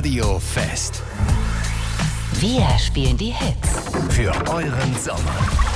Radio Fest. Wir spielen die Hits für euren Sommer.